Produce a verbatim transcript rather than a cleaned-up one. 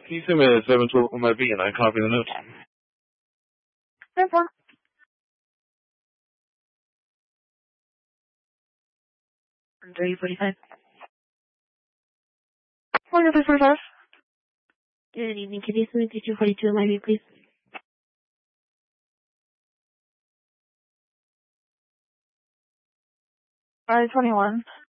Can you send me that seven twelve on my V and I copy the notes? No problem. three forty-five. forty-three forty-five. Good evening. Can you send me to two forty-two on my V, please? I twenty-one.